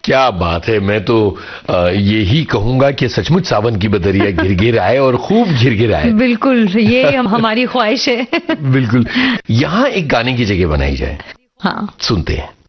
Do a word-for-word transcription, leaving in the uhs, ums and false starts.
क्या बात है। मैं तो यही कहूंगा कि सचमुच सावन की बदरिया घिर घिर आए और खूब घिर घिर आए। बिल्कुल, ये हमारी ख्वाहिश है। बिल्कुल। यहाँ एक गाने की जगह बनाई जाए। हाँ, सुनते हैं।